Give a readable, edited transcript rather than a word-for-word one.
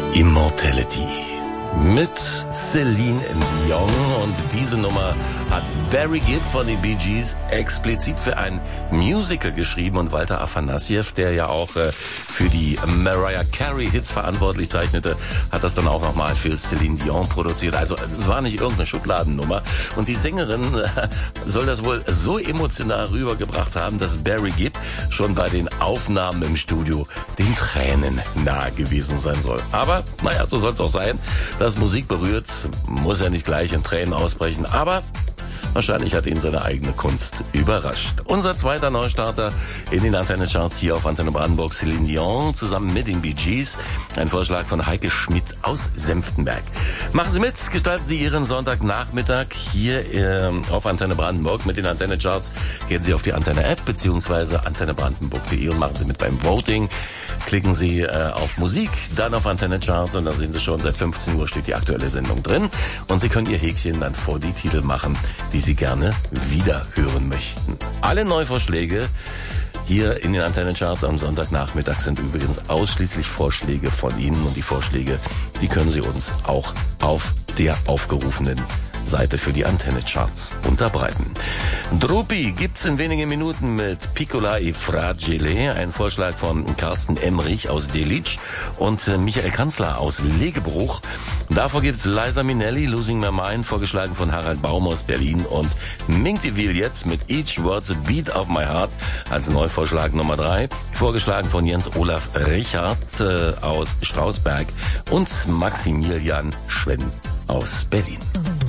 Immortality mit Celine Dion, und diese Nummer hat Barry Gibb von den Bee Gees explizit für ein Musical geschrieben, und Walter Afanasieff, der ja auch für die Mariah Carey Hits verantwortlich zeichnete, hat das dann auch nochmal für Celine Dion produziert. Also es war nicht irgendeine Schubladennummer, und die Sängerin soll das wohl so emotional rübergebracht haben, dass Barry Gibb schon bei den Aufnahmen im Studio den Tränen nahe gewesen sein soll. Aber naja, so soll es auch sein. Dass Musik berührt, muss ja nicht gleich in Tränen ausbrechen, aber wahrscheinlich hat ihn seine eigene Kunst überrascht. Unser zweiter Neustarter in den Antenne-Charts hier auf Antenne Brandenburg, Celine Dion zusammen mit den Bee Gees. Ein Vorschlag von Heike Schmidt aus Senftenberg. Machen Sie mit, gestalten Sie Ihren Sonntagnachmittag hier auf Antenne Brandenburg mit den Antenne-Charts. Gehen Sie auf die Antenne-App bzw. antennebrandenburg.de und machen Sie mit beim Voting. Klicken Sie auf Musik, dann auf Antenne-Charts, und dann sehen Sie schon, seit 15 Uhr steht die aktuelle Sendung drin. Und Sie können Ihr Häkchen dann vor die Titel machen, die Sie gerne wieder hören möchten. Alle Neuvorschläge hier in den Antennen-Charts am Sonntagnachmittag sind übrigens ausschließlich Vorschläge von Ihnen, und die Vorschläge, die können Sie uns auch auf der aufgerufenen Seite für die Antenne-Charts unterbreiten. Drupi gibt's in wenigen Minuten mit Piccola e Fragile, ein Vorschlag von Carsten Emrich aus Delitzsch und Michael Kanzler aus Legebruch. Davor gibt's Liza Minnelli, Losing My Mind, vorgeschlagen von Harald Baum aus Berlin, und Mink DeVille jetzt mit Each Word's a Beat of My Heart als Neuvorschlag Nummer 3, vorgeschlagen von Jens Olaf Richard aus Strausberg und Maximilian Schwenn aus Berlin.